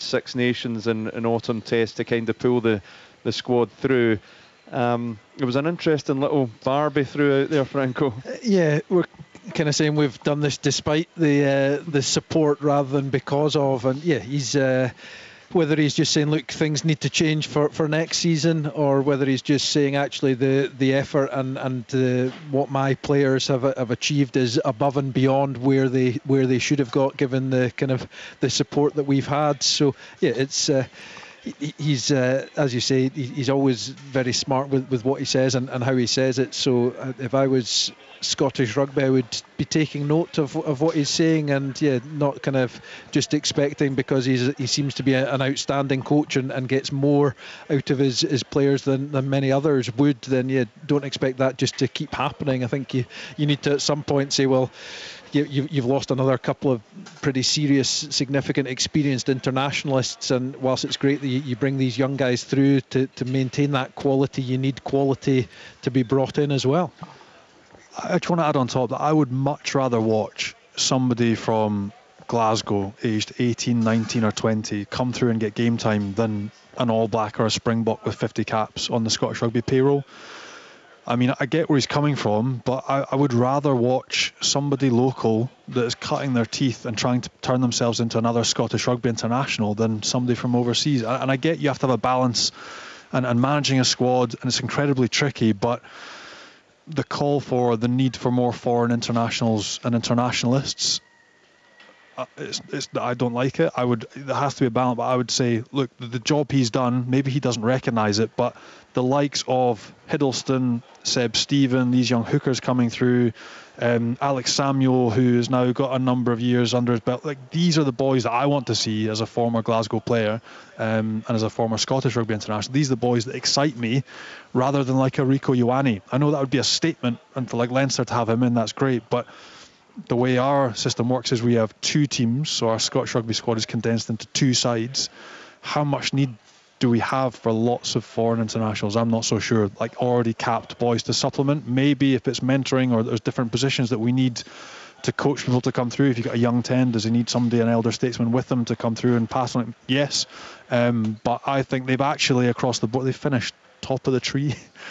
Six Nations and autumn test to kind of pull the squad through. It was an interesting little Barbie threw out there, Franco. Yeah, we're kind of saying we've done this despite the support rather than because of, and yeah, he's whether he's just saying, look, things need to change for next season, or whether he's just saying actually the effort and what my players have achieved is above and beyond where they should have got, given the kind of the support that we've had. So yeah, it's he's as you say, he's always very smart with what he says and how he says it. So if I was Scottish Rugby, I would be taking note of what he's saying, and yeah, not kind of just expecting, because he seems to be an outstanding coach and gets more out of his players than many others would. Then yeah, don't expect that just to keep happening. I think you need to at some point say, well, you've lost another couple of pretty serious, significant, experienced internationalists, and whilst it's great that you bring these young guys through to maintain that quality, you need quality to be brought in as well. I just want to add on top that I would much rather watch somebody from Glasgow aged 18, 19 or 20 come through and get game time than an All Black or a Springbok with 50 caps on the Scottish Rugby payroll. I mean, I get where he's coming from, but I would rather watch somebody local that is cutting their teeth and trying to turn themselves into another Scottish Rugby international than somebody from overseas. And I get you have to have a balance and managing a squad, and it's incredibly tricky, but the call for the need for more foreign internationals and internationalists, I don't like it. There has to be a balance, but I would say, look, the job he's done, maybe he doesn't recognise it, but the likes of Hiddleston, Seb Stephen, these young hookers coming through, Alex Samuel, who has now got a number of years under his belt, like, these are the boys that I want to see as a former Glasgow player, and as a former Scottish Rugby international. These are the boys that excite me, rather than like a Rico Ioane. I know that would be a statement, and for like Leinster to have him in, that's great, but the way our system works is we have two teams, so our Scottish Rugby squad is condensed into two sides. How much need do we have for lots of foreign internationals? I'm not so sure. Like already capped boys to supplement. Maybe if it's mentoring or there's different positions that we need to coach people to come through. If you've got a young 10, does he need somebody, an elder statesman with them to come through and pass on it? Yes. But I think they've actually, across the board, they finished top of the tree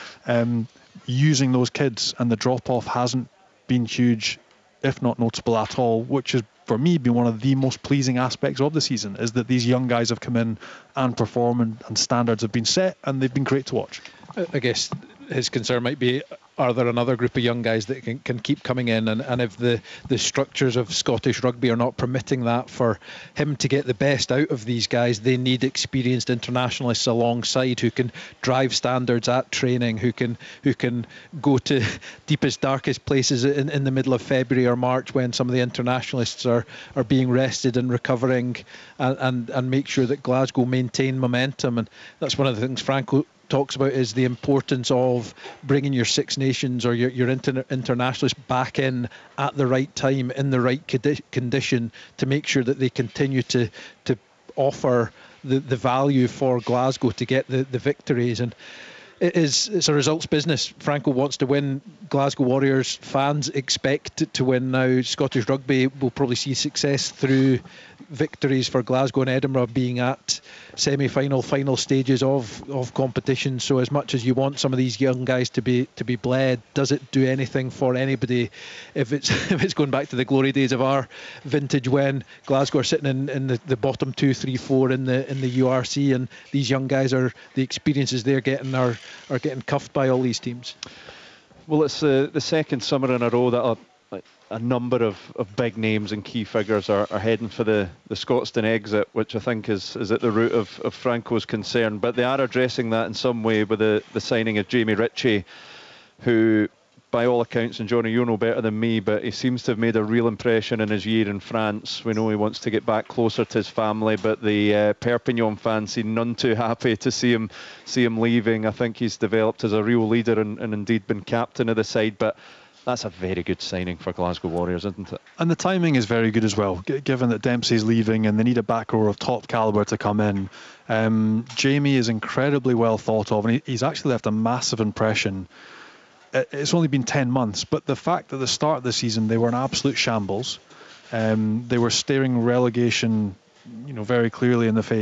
using those kids, and the drop-off hasn't been huge, if not noticeable at all, which has, for me, been one of the most pleasing aspects of the season, is that these young guys have come in and performed, and standards have been set, and they've been great to watch. I guess his concern might be, are there another group of young guys that can keep coming in, and if the structures of Scottish Rugby are not permitting that for him to get the best out of these guys, they need experienced internationalists alongside who can drive standards at training, who can go to deepest, darkest places in the middle of February or March when some of the internationalists are being rested and recovering, and make sure that Glasgow maintain momentum. And that's one of the things Franco talks about, is the importance of bringing your Six Nations or your internationalists back in at the right time, in the right condition, to make sure that they continue to offer the value for Glasgow to get the victories. And it's a results business. Franco wants to win. Glasgow Warriors fans expect to win now. Scottish Rugby will probably see success through victories for Glasgow and Edinburgh being at semi-final, final stages of competition. So as much as you want some of these young guys to be bled, does it do anything for anybody if it's going back to the glory days of our vintage, when Glasgow are sitting in the bottom 2, 3, 4 in the URC, and these young guys, are the experiences they're getting are getting cuffed by all these teams? Well, it's the second summer in a row that a number of big names and key figures are heading for the Scotstoun exit, which I think is at the root of Franco's concern. But they are addressing that in some way with the signing of Jamie Ritchie, who, by all accounts, and Johnny, you'll know better than me, but he seems to have made a real impression in his year in France. We know he wants to get back closer to his family, but the Perpignan fans seem none too happy to see him leaving. I think he's developed as a real leader and indeed been captain of the side, but that's a very good signing for Glasgow Warriors, isn't it? And the timing is very good as well, given that Dempsey's leaving and they need a back row of top calibre to come in. Jamie is incredibly well thought of, and he's actually left a massive impression. It's only been 10 months, but the fact that at the start of the season they were an absolute shambles, they were staring relegation, very clearly in the face.